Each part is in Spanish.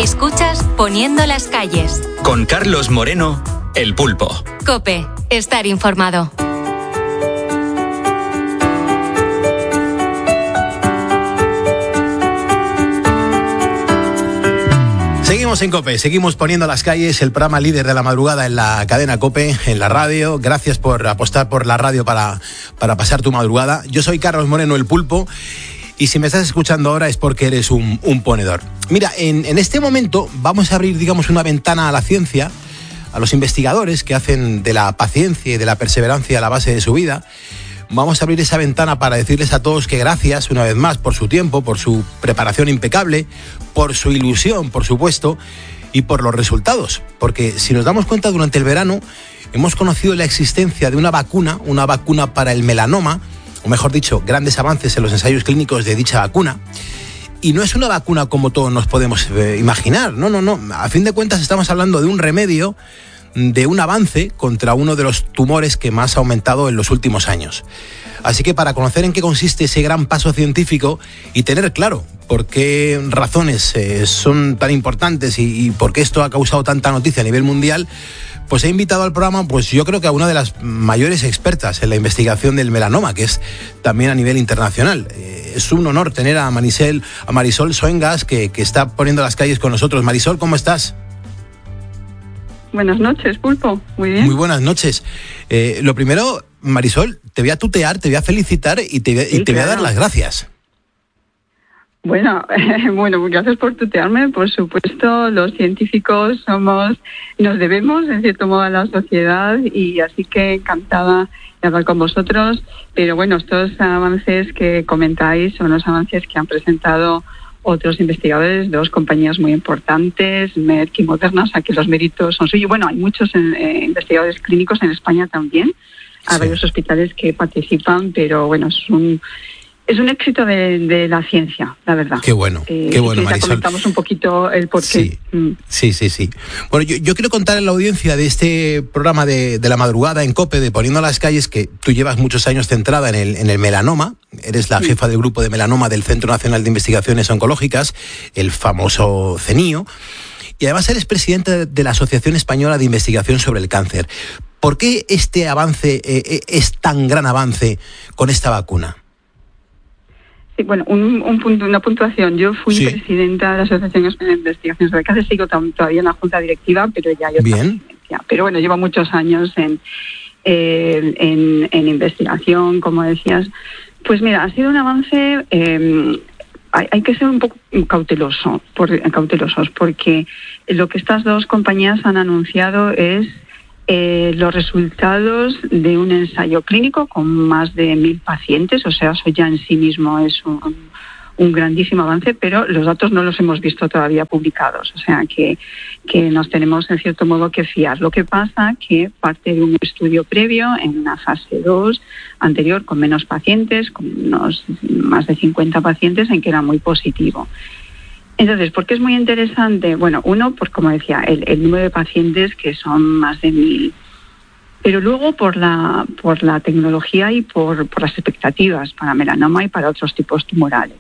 Escuchas Poniendo las calles. Con Carlos Moreno, El Pulpo. COPE. Estar informado. Seguimos en COPE, seguimos Poniendo las calles, el programa líder de la madrugada en la cadena COPE, en la radio. Gracias por apostar por la radio para pasar tu madrugada. Yo soy Carlos Moreno, El Pulpo, y si me estás escuchando ahora es porque eres un ponedor. Mira, en este momento vamos a abrir, digamos, una ventana a la ciencia, a los investigadores que hacen de la paciencia y de la perseverancia la base de su vida. Vamos a abrir esa ventana para decirles a todos que gracias una vez más por su tiempo, por su preparación impecable, por su ilusión, por supuesto, y por los resultados. Porque si nos damos cuenta, durante el verano hemos conocido la existencia de una vacuna para el melanoma, o mejor dicho, grandes avances en los ensayos clínicos de dicha vacuna. Y no es una vacuna como todos nos podemos imaginar, no. A fin de cuentas estamos hablando de un remedio, de un avance contra uno de los tumores que más ha aumentado en los últimos años. Así que para conocer en qué consiste ese gran paso científico y tener claro por qué razones son tan importantes y por qué esto ha causado tanta noticia a nivel mundial, pues he invitado al programa, pues yo creo que a una de las mayores expertas en la investigación del melanoma, que es también a nivel internacional. Es un honor tener a Marisol Soengas, que está poniendo las calles con nosotros. Marisol, ¿cómo estás? Buenas noches, Pulpo. Muy bien. Muy buenas noches. Lo primero, Marisol, te voy a tutear, te voy a felicitar y te voy a dar las gracias. Bueno, gracias por tutearme. Por supuesto, los científicos nos debemos, en cierto modo, a la sociedad, y así que encantada de hablar con vosotros. Pero bueno, estos avances que comentáis son los avances que han presentado otros investigadores, dos compañías muy importantes, Merck y Moderna, o sea que los méritos son suyos. Bueno, hay muchos investigadores clínicos en España también, hay varios hospitales que participan, pero bueno, es un éxito de la ciencia, la verdad. Qué bueno, Marisol. Ya comentamos un poquito el porqué. Sí. Bueno, yo quiero contar a la audiencia de este programa de la madrugada en COPE, de Poniendo las calles, que tú llevas muchos años centrada en el melanoma. Eres la jefa del grupo de melanoma del Centro Nacional de Investigaciones Oncológicas, el famoso CENIO, y además eres presidenta de la Asociación Española de Investigación sobre el Cáncer. ¿Por qué este avance es tan gran avance con esta vacuna? Sí, bueno, una puntuación. Yo fui presidenta de la Asociación Española de Investigación sobre el Cáncer, sigo todavía en la Junta Directiva, pero ya hay otra presidencia. Pero bueno, llevo muchos años en investigación, como decías. Pues mira, ha sido un avance. Hay que ser un poco cautelosos, porque lo que estas dos compañías han anunciado es los resultados de un ensayo clínico con más de 1.000 pacientes, o sea, eso ya en sí mismo es un grandísimo avance, pero los datos no los hemos visto todavía publicados, o sea que nos tenemos en cierto modo que fiar. Lo que pasa que parte de un estudio previo en una fase 2 anterior con menos pacientes, con unos más de 50 pacientes, en que era muy positivo. Entonces, ¿por qué es muy interesante? Bueno, uno, por como decía, el número de pacientes, que son más de 1.000. Pero luego por la tecnología y por las expectativas para melanoma y para otros tipos tumorales.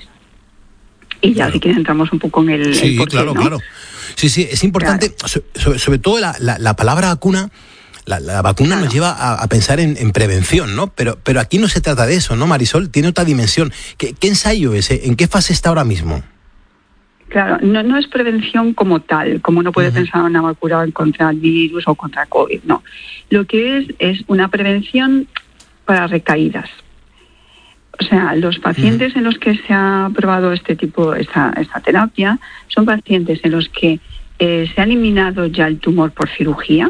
Y ya si quieres entramos un poco en el porqué, ¿no? Claro. Sí, es importante, sobre todo la palabra vacuna. La vacuna nos lleva a pensar en prevención, ¿no? Pero aquí no se trata de eso, ¿no, Marisol? Tiene otra dimensión. ¿Qué ensayo es? ¿En qué fase está ahora mismo? Claro, no es prevención como tal, como uno puede pensar en una vacuna contra el virus o contra COVID, no. Lo que es una prevención para recaídas. O sea, los pacientes en los que se ha probado esta terapia son pacientes en los que se ha eliminado ya el tumor por cirugía,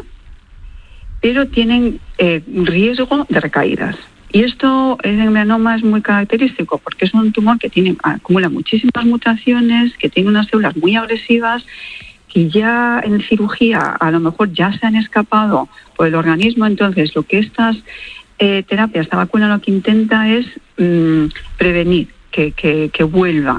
pero tienen riesgo de recaídas. Y esto en el melanoma es muy característico porque es un tumor que acumula muchísimas mutaciones, que tiene unas células muy agresivas, que ya en cirugía a lo mejor ya se han escapado por el organismo. Entonces, lo que estas terapias, esta vacuna lo que intenta es prevenir que vuelva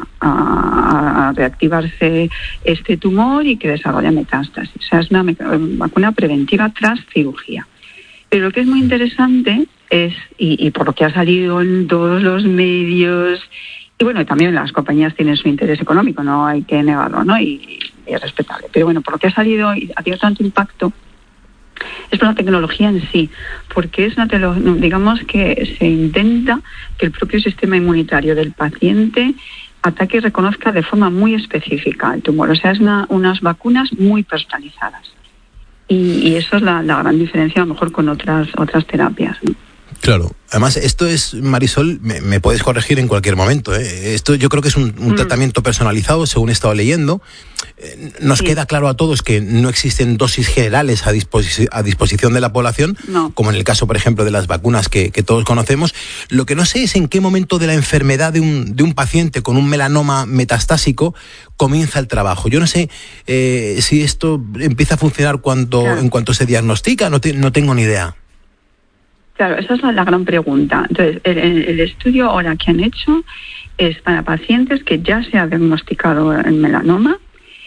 a reactivarse este tumor y que desarrolle metástasis. O sea, es una vacuna preventiva tras cirugía. Pero lo que es muy interesante es, y por lo que ha salido en todos los medios, y bueno, también las compañías tienen su interés económico, no hay que negarlo, ¿no? Y es respetable. Pero bueno, por lo que ha salido y ha tenido tanto impacto es por la tecnología en sí, porque es una digamos que se intenta que el propio sistema inmunitario del paciente ataque y reconozca de forma muy específica el tumor. O sea, es unas vacunas muy personalizadas. Y eso es la gran diferencia a lo mejor con otras terapias, ¿no? Claro. Además, esto es, Marisol, me puedes corregir en cualquier momento, ¿eh? Esto yo creo que es un tratamiento personalizado, según he estado leyendo. Nos queda claro a todos que no existen dosis generales a disposición de la población, como en el caso, por ejemplo, de las vacunas que todos conocemos. Lo que no sé es en qué momento de la enfermedad de un paciente con un melanoma metastásico comienza el trabajo. Yo no sé si esto empieza a funcionar en cuanto se diagnostica, no tengo ni idea. Claro, esa es la gran pregunta. Entonces, el estudio ahora que han hecho es para pacientes que ya se ha diagnosticado el melanoma,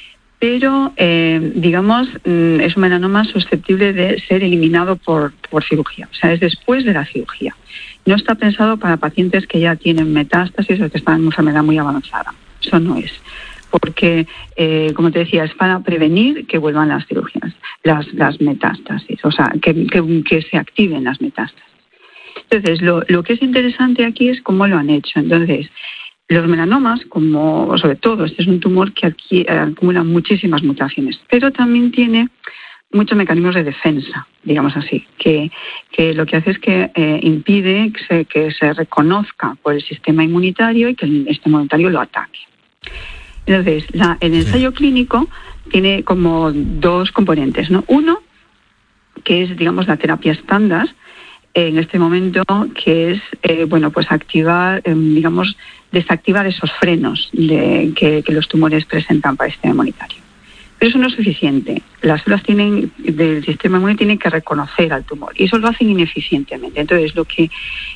pero, digamos, es un melanoma susceptible de ser eliminado por cirugía. O sea, es después de la cirugía. No está pensado para pacientes que ya tienen metástasis o que están en una enfermedad muy avanzada. Eso no es. Porque, como te decía, es para prevenir que vuelvan las cirugías, las metástasis, o sea, que se activen las metástasis. Entonces, lo que es interesante aquí es cómo lo han hecho. Entonces, los melanomas, como sobre todo, este es un tumor que acumula muchísimas mutaciones, pero también tiene muchos mecanismos de defensa, digamos así, que lo que hace es que impide que se reconozca por el sistema inmunitario y que el sistema inmunitario lo ataque. Entonces, el ensayo clínico tiene como dos componentes, ¿no? Uno, que es, digamos, la terapia estándar en este momento, que es, pues activar, desactivar esos frenos que los tumores presentan para el sistema inmunitario. Pero eso no es suficiente. Las células del sistema inmune tienen que reconocer al tumor y eso lo hacen ineficientemente. Entonces, lo que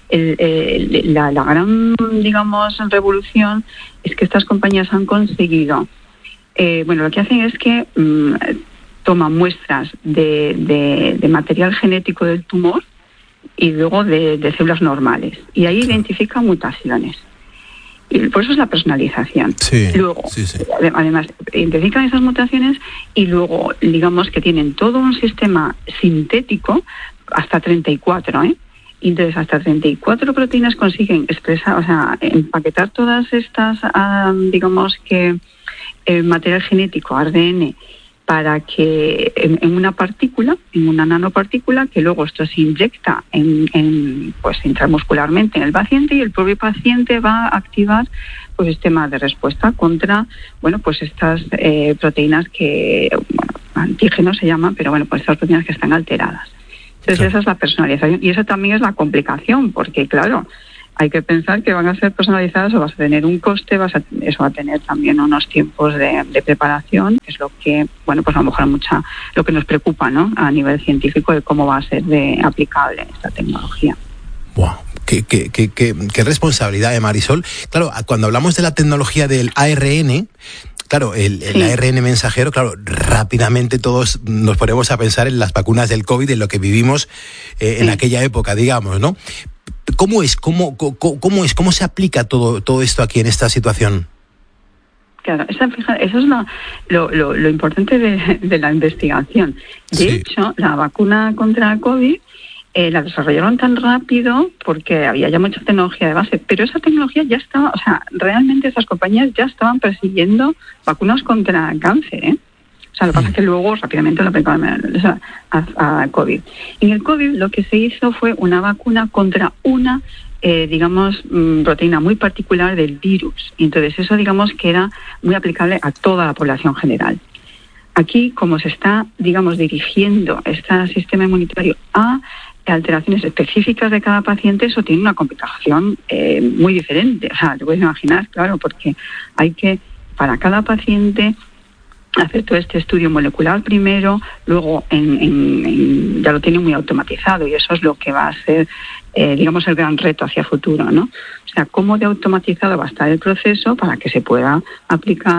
la gran, digamos, revolución es que estas compañías han conseguido, lo que hacen es que toman muestras de material genético del tumor y luego de células normales y ahí identifican mutaciones. Y por eso es la personalización. Sí, luego, además, identifican esas mutaciones y luego, digamos que tienen todo un sistema sintético, hasta 34, Y entonces hasta 34 proteínas consiguen expresar, o sea, empaquetar todas estas, material genético, ARDN, para que en una partícula, en una nanopartícula, que luego esto se inyecta intramuscularmente en el paciente y el propio paciente va a activar sistema de respuesta contra estas proteínas que antígenos se llaman, pero estas proteínas que están alteradas. Entonces esa es la personalización y esa también es la complicación, porque claro, hay que pensar que van a ser personalizadas o vas a tener un coste, eso va a tener también unos tiempos de preparación, que es lo que, a lo mejor lo que nos preocupa, ¿no? A nivel científico de cómo va a ser aplicable esta tecnología. Wow. Qué responsabilidad, Marisol. Claro, cuando hablamos de la tecnología del ARN, claro, el ARN mensajero, claro, rápidamente todos nos ponemos a pensar en las vacunas del COVID, en lo que vivimos en aquella época, digamos, ¿no? ¿Cómo es? ¿Cómo se aplica todo esto aquí en esta situación? Claro, eso es lo importante de la investigación. De hecho, la vacuna contra el COVID la desarrollaron tan rápido porque había ya mucha tecnología de base, pero esa tecnología ya estaba, o sea, realmente esas compañías ya estaban persiguiendo vacunas contra el cáncer, O sea, lo que pasa es que luego rápidamente lo aplicaron a COVID. En el COVID lo que se hizo fue una vacuna contra una, proteína muy particular del virus. Y entonces eso, que era muy aplicable a toda la población general. Aquí, como se está, dirigiendo este sistema inmunitario a alteraciones específicas de cada paciente, eso tiene una complicación muy diferente. O sea, te puedes imaginar, claro, porque hay que, para cada paciente, hacer todo este estudio molecular primero, luego ya lo tiene muy automatizado y eso es lo que va a ser, el gran reto hacia futuro, ¿no? O sea, cómo de automatizado va a estar el proceso para que se pueda aplicar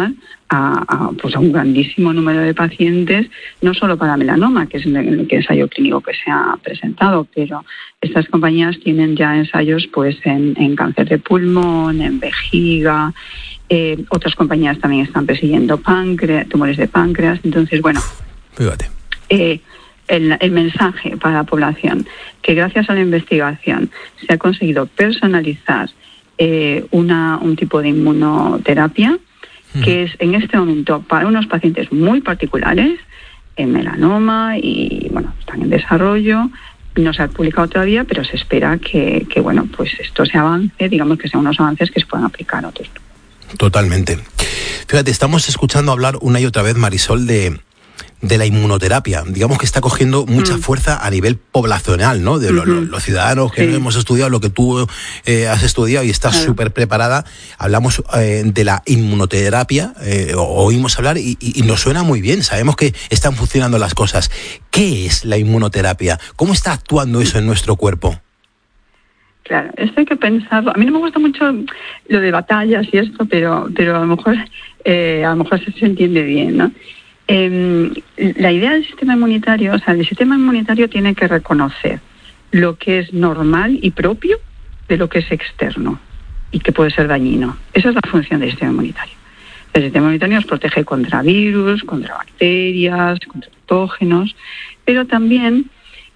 pues a un grandísimo número de pacientes, no solo para melanoma, que es el ensayo clínico que se ha presentado, pero estas compañías tienen ya ensayos pues en cáncer de pulmón, en vejiga. Otras compañías también están persiguiendo tumores de páncreas. Entonces, bueno, fíjate. El mensaje para la población, que gracias a la investigación se ha conseguido personalizar un tipo de inmunoterapia que es en este momento para unos pacientes muy particulares, en melanoma, y bueno, están en desarrollo. No se ha publicado todavía, pero se espera que bueno, pues esto se avance, digamos que sean unos avances que se puedan aplicar a otros. Totalmente. Fíjate, estamos escuchando hablar una y otra vez, Marisol, de la inmunoterapia. Digamos que está cogiendo mucha fuerza a nivel poblacional, ¿no? De los ciudadanos que no hemos estudiado lo que tú has estudiado y estás súper preparada. Hablamos de la inmunoterapia, oímos hablar y nos suena muy bien. Sabemos que están funcionando las cosas. ¿Qué es la inmunoterapia? ¿Cómo está actuando eso en nuestro cuerpo? Claro, esto hay que pensarlo. A mí no me gusta mucho lo de batallas y esto, pero a lo mejor se entiende bien, ¿no? La idea del sistema inmunitario, o sea, el sistema inmunitario tiene que reconocer lo que es normal y propio de lo que es externo y que puede ser dañino. Esa es la función del sistema inmunitario. El sistema inmunitario nos protege contra virus, contra bacterias, contra patógenos, pero también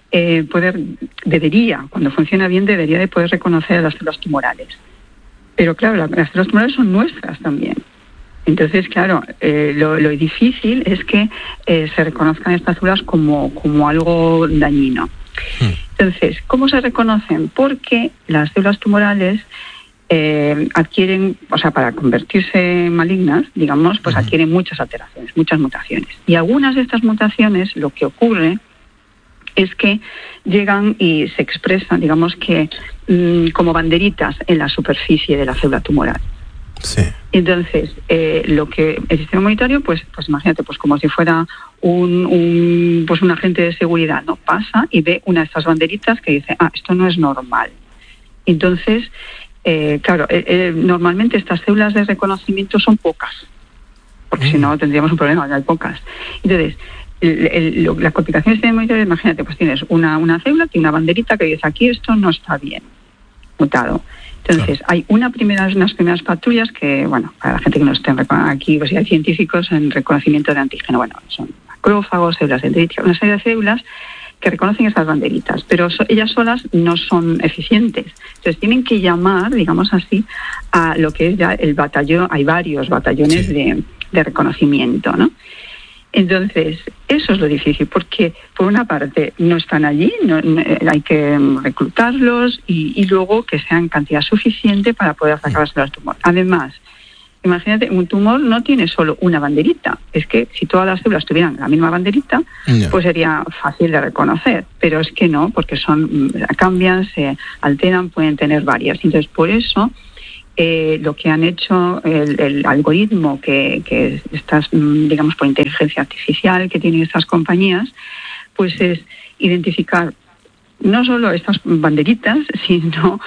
cuando funciona bien, debería de poder reconocer a las células tumorales. Pero claro, las células tumorales son nuestras también. Entonces, claro, lo difícil es que se reconozcan estas células como algo dañino. Entonces, ¿cómo se reconocen? Porque las células tumorales adquieren, o sea, para convertirse en malignas, digamos, pues adquieren muchas alteraciones, muchas mutaciones. Y algunas de estas mutaciones, lo que ocurre es que llegan y se expresan, digamos que como banderitas en la superficie de la célula tumoral. Sí. Entonces, lo que el sistema inmunitario, pues imagínate, pues como si fuera un agente de seguridad, ¿no? Pasa y ve una de estas banderitas que dice, esto no es normal. Entonces, claro, normalmente estas células de reconocimiento son pocas, porque si no tendríamos un problema, ya hay pocas. Entonces, la complicación del sistema inmunitario, imagínate, pues tienes una célula, tiene una banderita que dice, aquí esto no está bien, mutado. Entonces, hay unas primeras patrullas que, bueno, para la gente que no esté aquí, pues hay científicos en reconocimiento de antígeno, bueno, son macrófagos, células dendríticas, una serie de células que reconocen esas banderitas, pero ellas solas no son eficientes. Entonces, tienen que llamar, digamos así, a lo que es ya el batallón, hay varios batallones de reconocimiento, ¿no? Entonces, eso es lo difícil, porque por una parte no están allí, hay que reclutarlos y luego que sean cantidad suficiente para poder atacar las tumor. Además, imagínate, un tumor no tiene solo una banderita, es que si todas las células tuvieran la misma banderita, pues sería fácil de reconocer, pero es que no, porque cambian, se alteran, pueden tener varias. Entonces, por eso lo que han hecho el algoritmo que estas, digamos, por inteligencia artificial que tienen estas compañías, pues es identificar no solo estas banderitas, sino,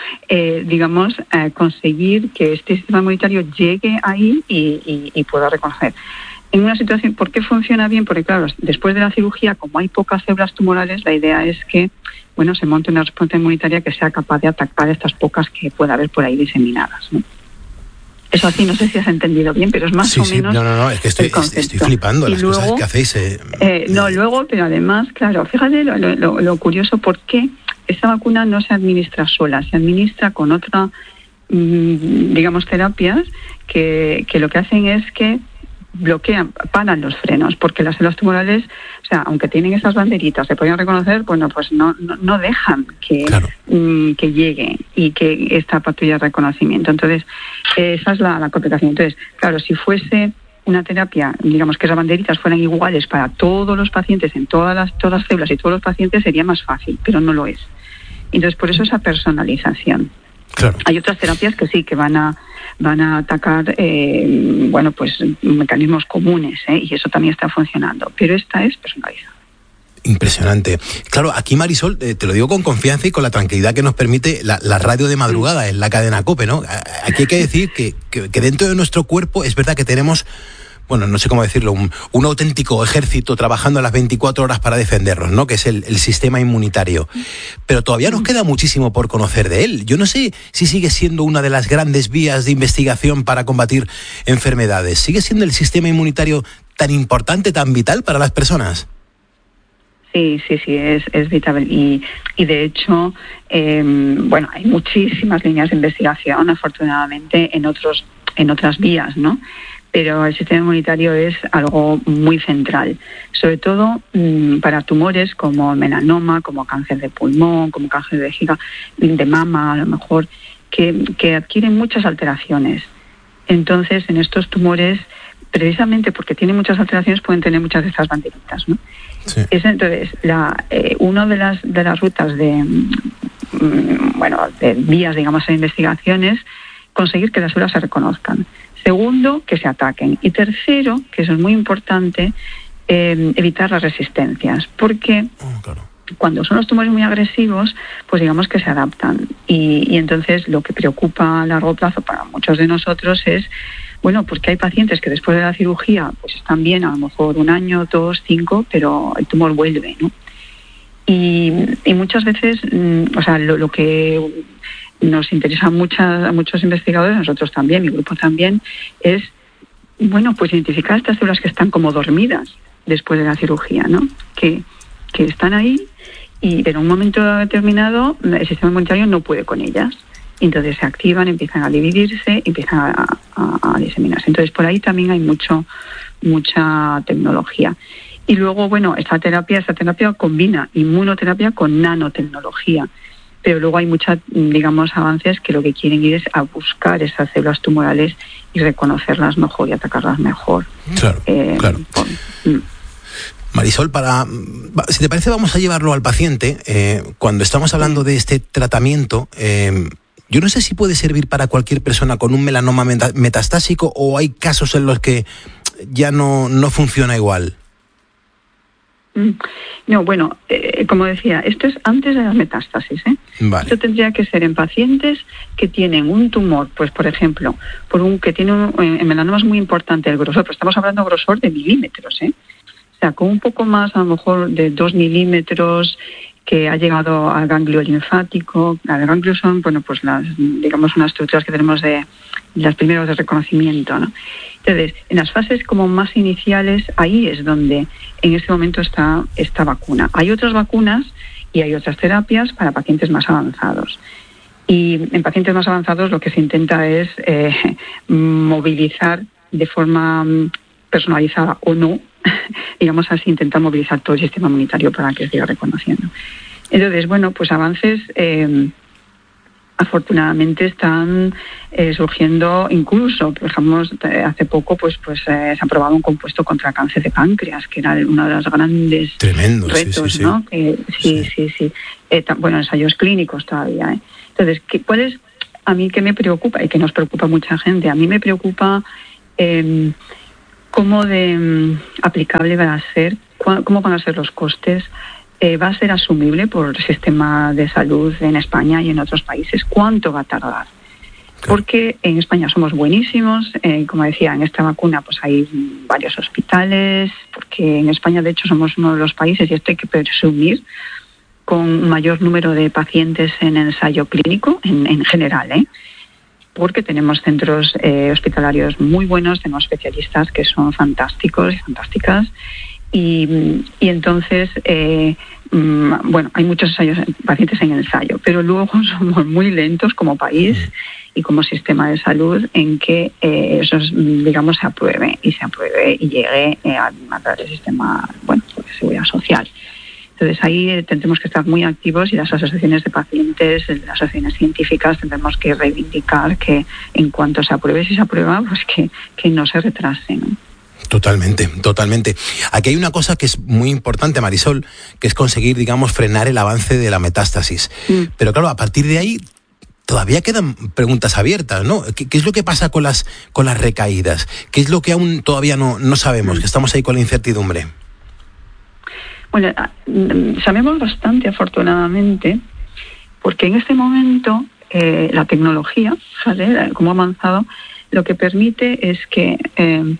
conseguir que este sistema inmunitario llegue ahí y pueda reconocer. En una situación, ¿por qué funciona bien? Porque, claro, después de la cirugía, como hay pocas células tumorales, la idea es que, bueno, se monte una respuesta inmunitaria que sea capaz de atacar estas pocas que pueda haber por ahí diseminadas, ¿no? Eso así, no sé si has entendido bien, pero es más o menos. No, es que estoy flipando las cosas que hacéis. Luego, pero además, claro, fíjate lo curioso, ¿por qué esta vacuna no se administra sola? Se administra con otra, terapias que lo que hacen es que paran los frenos, porque las células tumorales, o sea, aunque tienen esas banderitas, se podían reconocer, bueno, pues no dejan que llegue y que esta patrulla de reconocimiento. Entonces, esa es la complicación. Entonces, claro, si fuese una terapia, digamos que esas banderitas fueran iguales para todos los pacientes, en todas las células y todos los pacientes, sería más fácil, pero no lo es. Entonces, por eso esa personalización. Claro. Hay otras terapias que sí, que van a atacar, mecanismos comunes, y eso también está funcionando, pero esta es personalizada. Impresionante. Claro, aquí, Marisol, te lo digo con confianza y con la tranquilidad que nos permite la radio de madrugada en la cadena COPE, ¿no? Aquí hay que decir que dentro de nuestro cuerpo es verdad que tenemos bueno, no sé cómo decirlo, un auténtico ejército trabajando a las 24 horas para defendernos, ¿no? Que es el sistema inmunitario. Pero todavía nos queda muchísimo por conocer de él. Yo no sé si sigue siendo una de las grandes vías de investigación para combatir enfermedades. ¿Sigue siendo el sistema inmunitario tan importante, tan vital para las personas? Sí, es vital. Y de hecho, bueno, hay muchísimas líneas de investigación, afortunadamente, en otras vías, ¿no? Pero el sistema inmunitario es algo muy central, sobre todo para tumores como melanoma, como cáncer de pulmón, como cáncer de vejiga, de mama, a lo mejor, que adquieren muchas alteraciones. Entonces, en estos tumores, precisamente porque tienen muchas alteraciones, pueden tener muchas de estas banderitas, ¿no? Sí. Entonces, una de las rutas de vías, digamos, de investigación es conseguir que las células se reconozcan. Segundo, que se ataquen. Y tercero, que eso es muy importante, evitar las resistencias. Porque cuando son los tumores muy agresivos, pues digamos que se adaptan. Y entonces lo que preocupa a largo plazo para muchos de nosotros es, bueno, porque hay pacientes que después de la cirugía pues están bien, a lo mejor 1 año, 2, 5, pero el tumor vuelve, ¿no? Y muchas veces, lo que nos interesa a muchos investigadores, nosotros también, mi grupo también, es, bueno, pues identificar estas células que están como dormidas después de la cirugía, ¿no? Que están ahí, pero en un momento determinado el sistema inmunitario no puede con ellas. Entonces se activan, empiezan a dividirse, empiezan a diseminarse. Entonces por ahí también hay mucha tecnología. Y luego, bueno, esta terapia combina inmunoterapia con nanotecnología. Pero luego hay muchos, digamos, avances que lo que quieren ir es a buscar esas células tumorales y reconocerlas mejor y atacarlas mejor. Claro. Marisol, si te parece, vamos a llevarlo al paciente. Cuando estamos hablando de este tratamiento, yo no sé si puede servir para cualquier persona con un melanoma metastásico o hay casos en los que ya no funciona igual. No, bueno, como decía, esto es antes de las metástasis, ¿eh? Vale. Esto tendría que ser en pacientes que tienen un tumor, pues por ejemplo, que tiene en melanoma es muy importante el grosor, pero estamos hablando de grosor de milímetros, ¿eh? O sea, con un poco más, a lo mejor de 2 milímetros, que ha llegado al ganglio linfático. Los ganglios son, bueno, pues digamos unas estructuras que tenemos de las primeras de reconocimiento, ¿no? Entonces, en las fases como más iniciales, ahí es donde en este momento está esta vacuna. Hay otras vacunas y hay otras terapias para pacientes más avanzados. Y en pacientes más avanzados lo que se intenta es movilizar de forma personalizada o no, digamos así, intentar movilizar todo el sistema inmunitario para que se siga reconociendo. Entonces, bueno, pues avances afortunadamente están surgiendo, incluso, digamos, hace poco pues se ha aprobado un compuesto contra el cáncer de páncreas, que era uno de los grandes retos, sí. ¿No? Sí. Bueno, ensayos clínicos todavía, ¿eh? Entonces, ¿cuál es a mí qué me preocupa y que nos preocupa a mucha gente? A mí me preocupa cómo aplicable va a ser, cómo van a ser los costes. ¿Va a ser asumible por el sistema de salud en España y en otros países? ¿Cuánto va a tardar? Porque en España somos buenísimos, como decía, en esta vacuna pues hay varios hospitales, porque en España de hecho somos uno de los países, y esto hay que presumir, con mayor número de pacientes en ensayo clínico en general, porque tenemos centros hospitalarios muy buenos, tenemos especialistas que son fantásticos y fantásticas. Y entonces, bueno, hay muchos pacientes en ensayo, pero luego somos muy lentos como país y como sistema de salud en que eso, digamos, se apruebe y llegue a través del sistema, bueno, de seguridad social. Entonces ahí tendremos que estar muy activos y las asociaciones de pacientes, las asociaciones científicas tendremos que reivindicar que en cuanto se apruebe, si se aprueba, pues que no se retrase, ¿no? Totalmente. Aquí hay una cosa que es muy importante, Marisol, que es conseguir, digamos, frenar el avance de la metástasis. Pero claro, a partir de ahí todavía quedan preguntas abiertas, ¿no? ¿Qué es lo que pasa con las recaídas? ¿Qué es lo que aún todavía no sabemos? Que estamos ahí con la incertidumbre. Bueno, sabemos bastante, afortunadamente, porque en este momento la tecnología, ¿vale?, como ha avanzado, lo que permite es que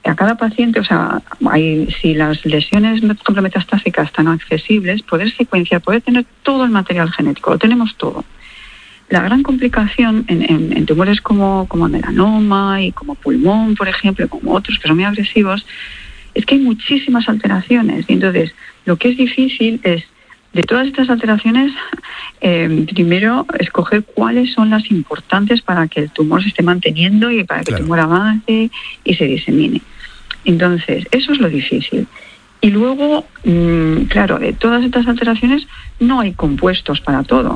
a cada paciente, o sea, si las lesiones complemetastásicas están accesibles, poder secuenciar, poder tener todo el material genético, lo tenemos todo. La gran complicación en tumores como melanoma y como pulmón, por ejemplo, como otros que son muy agresivos, es que hay muchísimas alteraciones. Y entonces, lo que es difícil es, de todas estas alteraciones, primero escoger cuáles son las importantes para que el tumor se esté manteniendo y para que el tumor avance y se disemine. Entonces, eso es lo difícil. Y luego, claro, de todas estas alteraciones no hay compuestos para todo.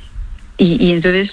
Y entonces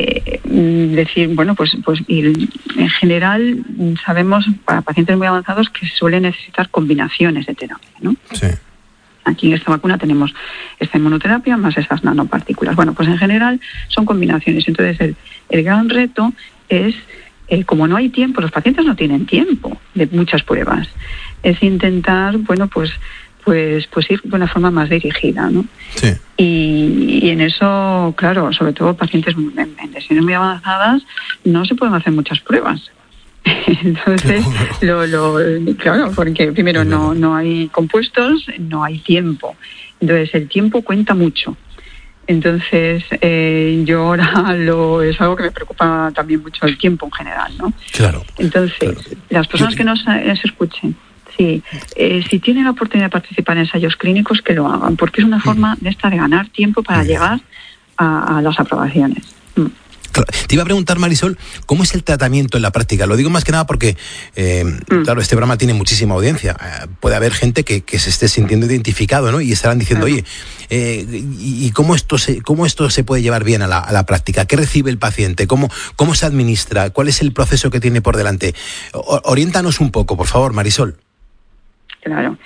decir, bueno, pues en general sabemos para pacientes muy avanzados que suelen necesitar combinaciones de terapia, ¿no? Sí. Aquí en esta vacuna tenemos esta inmunoterapia más esas nanopartículas. Bueno, pues en general son combinaciones. Entonces el gran reto es, como no hay tiempo, los pacientes no tienen tiempo de muchas pruebas, es intentar, bueno, pues ir de una forma más dirigida, ¿no? Sí. Y en eso, claro, sobre todo pacientes en lesiones muy avanzadas, no se pueden hacer muchas pruebas. Entonces, claro, porque primero no hay compuestos, no hay tiempo. Entonces, el tiempo cuenta mucho. Entonces, yo ahora es algo que me preocupa también mucho, el tiempo en general, ¿no? Claro. Entonces, las personas que nos escuchen, sí, si tienen la oportunidad de participar en ensayos clínicos, que lo hagan, porque es una forma de ganar tiempo para llegar a las aprobaciones. Te iba a preguntar, Marisol, ¿cómo es el tratamiento en la práctica? Lo digo más que nada porque, claro, este programa tiene muchísima audiencia. Puede haber gente que se esté sintiendo identificado, ¿no? Y estarán diciendo, oye, ¿y cómo esto se puede llevar bien a la práctica? ¿Qué recibe el paciente? ¿Cómo se administra? ¿Cuál es el proceso que tiene por delante? Oriéntanos un poco, por favor, Marisol. Claro.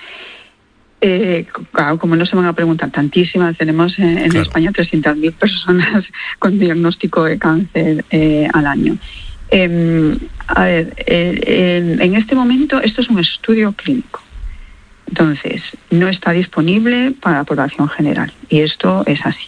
Claro, como no se van a preguntar tantísimas, tenemos en España 300.000 personas con diagnóstico de cáncer al año. A ver, en este momento esto es un estudio clínico, entonces no está disponible para la población general y esto es así.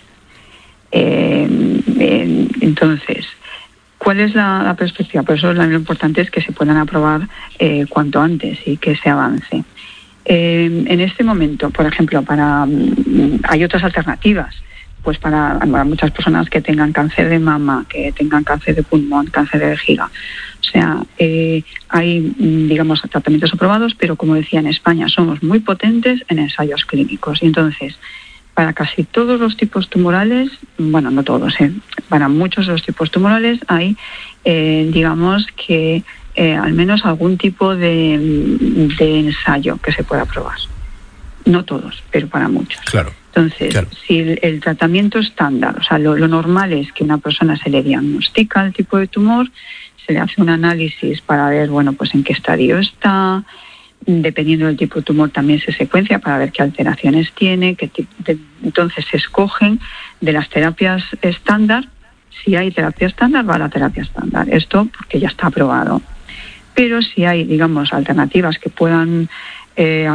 Entonces, ¿cuál es la perspectiva? Por eso lo importante es que se puedan aprobar cuanto antes y que se avance. En este momento, por ejemplo, hay otras alternativas, pues para muchas personas que tengan cáncer de mama, que tengan cáncer de pulmón, cáncer de vejiga. O sea, hay, digamos, tratamientos aprobados, pero como decía, en España somos muy potentes en ensayos clínicos. Y entonces, para casi todos los tipos tumorales, bueno, no todos, para muchos de los tipos tumorales hay, digamos que al menos algún tipo de ensayo que se pueda probar. No todos, pero para muchos. Claro. Entonces, si el tratamiento estándar, o sea, lo normal es que una persona se le diagnostica el tipo de tumor, se le hace un análisis para ver, bueno, pues en qué estadio está, dependiendo del tipo de tumor también se secuencia para ver qué alteraciones tiene, entonces se escogen de las terapias estándar. Si hay terapia estándar, va a la terapia estándar. Esto porque ya está aprobado. Pero si hay, digamos, alternativas que puedan